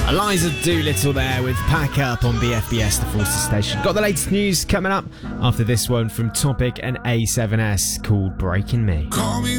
Eliza Doolittle there with Pack Up on BFBS, the Forster station. Got the latest news coming up after this one from Topic and A7S called Breaking Me. Call me